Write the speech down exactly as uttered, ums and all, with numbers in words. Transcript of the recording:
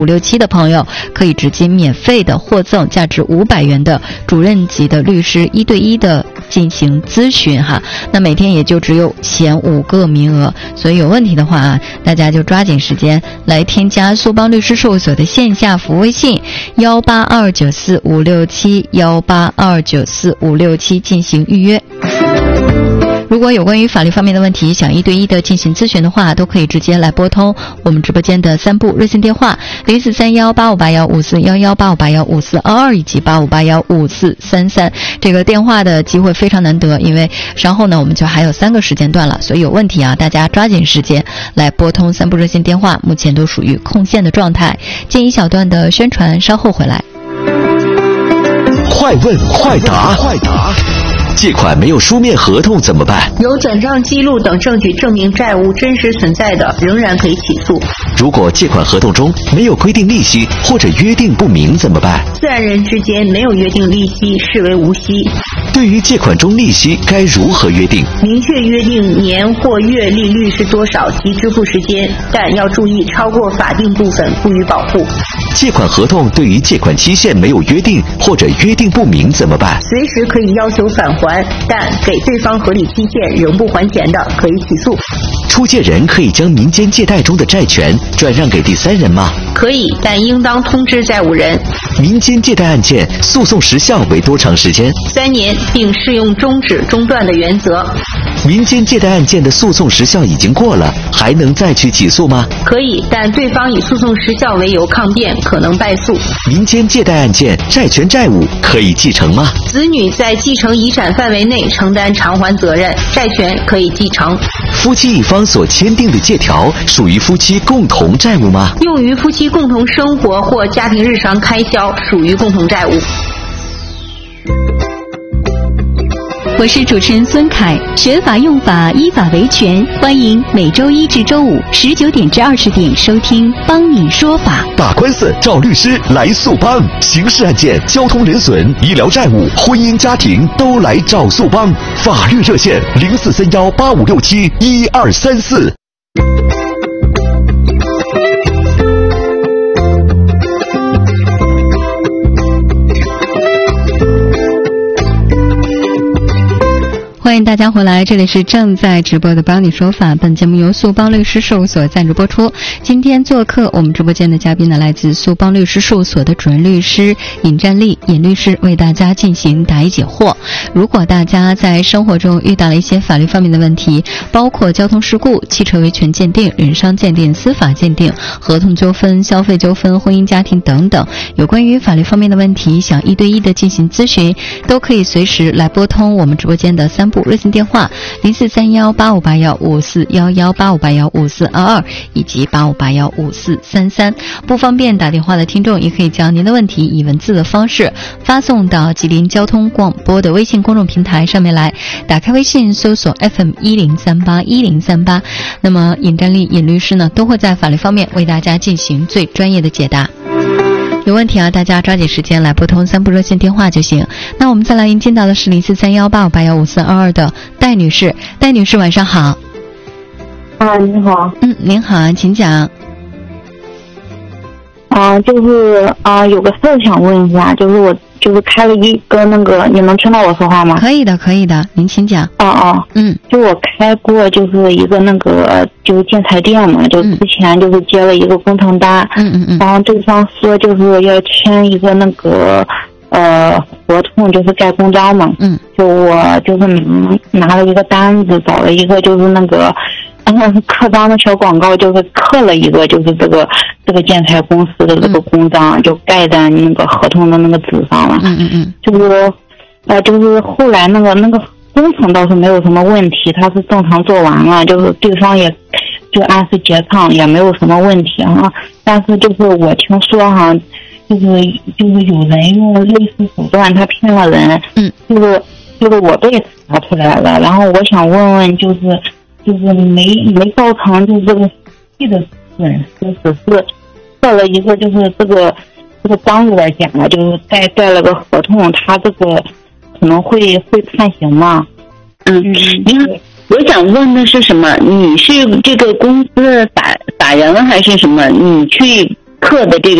五六七的朋友可以直接免费的获赠价值五百元的主任级的律师一对一的进行咨询哈。那每天也就只有前五个名额，所以有问题的话啊，大家就抓紧时间来添加苏邦律师事务所的线下服务微信幺八二九四五六七幺八二九四五六七进行预约。如果有关于法律方面的问题想一对一的进行咨询的话，都可以直接来拨通我们直播间的三部热线电话零四三幺八五八幺五四幺幺八五八幺五四二二以及八五八幺五四三三。这个电话的机会非常难得，因为稍后呢我们就还有三个时间段了，所以有问题啊，大家抓紧时间来拨通三部热线电话，目前都属于空线的状态。进一小段的宣传，稍后回来。 快问快答，快答。借款没有书面合同怎么办？ 有转账记录等证据证明债务真实存在的，仍然可以起诉。 如果借款合同中没有规定利息或者约定不明怎么办？ 自然人之间没有约定利息，视为无息。 对于借款中利息该如何约定？ 明确约定年或月利率是多少及支付时间，但要注意超过法定部分不予保护。 借款合同对于借款期限没有约定或者约定不明怎么办？ 随时可以要求返还，但给对方合理期限仍不还钱的，可以起诉。 出借人可以将民间借贷中的债权转让给第三人吗？ 可以，但应当通知债务人。 民间借贷案件诉讼时效为多长时间？ 三年，并适用终止中断的原则。 民间借贷案件的诉讼时效已经过了，还能再去起诉吗？ 可以，但对方以诉讼时效为由抗辩，可能败诉。 民间借贷案件债权债务可以继承吗？ 子女在继承遗产范围内承担偿还责任，债权可以继承。 夫妻一方所签订的借条属于夫妻共同债务吗？ 用于夫妻共同生活或家庭日常开销，属于共同债务。 我是主持人孙凯，学法用法，依法维权，欢迎每周一至周五十九点至二十点收听帮你说法。 打官司找律师来速帮，刑事案件、交通人损、医疗债务、婚姻家庭都来找速帮。法律热线零四三幺八五六七一二三四。 欢迎大家回来，这里是正在直播的帮你说法，本节目由速帮律师事务所赞助播出。今天做客我们直播间的嘉宾呢，来自速帮律师事务所的主任律师尹占丽尹律师，为大家进行答疑解惑。如果大家在生活中遇到了一些法律方面的问题，包括交通事故、汽车维权鉴定、人伤鉴定、司法鉴定、合同纠纷、消费纠纷、婚姻家庭等等，有关于法律方面的问题，想一对一的进行咨询，都可以随时来拨通我们直播间的三部热线电话零四三幺八五八幺五四幺幺八五八幺五四二二以及八五八幺五四三三。不方便打电话的听众，也可以将您的问题以文字的方式发送到吉林交通广播的微信公众平台上面来。打开微信搜索 F M 一零三八一零三八，那么尹占丽尹律师呢，都会在法律方面为大家进行最专业的解答。有问题啊，大家抓紧时间来拨通三部热线电话就行。那我们再来迎接到的是零四三幺八五八幺五四二二的戴女士。戴女士晚上好。 啊，你好。 嗯，您好，请讲。 啊，就是啊，有个事想问一下，就是我就是开了一个那个，你能听到我说话吗？ 可以的，可以的，您请讲。 啊啊， 嗯， 就我开过就是一个那个就是建材店嘛，就之前就是接了一个工程单， 嗯嗯嗯， 然后对方说就是要签一个那个呃合同，就是盖公章嘛， 嗯， 就我就是拿拿了一个单子，找了一个就是那个。嗯，刻章的小广告就是刻了一个，就是这个这个建材公司的这个公章，嗯、就盖在那个合同的那个纸上了。 嗯嗯嗯， 就是呃，就是后来那个那个工程倒是没有什么问题，他是正常做完了，就是对方也就按时结账，也没有什么问题啊。但是就是我听说哈，就是就是有人用类似手段，他骗了人。 嗯， 就是就是我被查出来了，然后我想问问就是。就是没没造成就是这个细的损失，只是设了一个就是这个这个章有点假了，就是盖盖了个合同，他这个可能会会判刑吗？ 嗯，你好，我想问的是什么？你是这个公司打打人了还是什么？你去课的这个